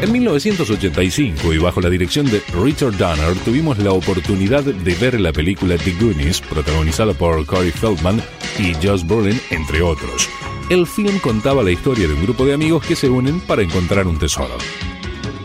En 1985, y bajo la dirección de Richard Donner, tuvimos la oportunidad de ver la película The Goonies, protagonizada por Corey Feldman y Josh Brolin, entre otros. El film contaba la historia de un grupo de amigos que se unen para encontrar un tesoro.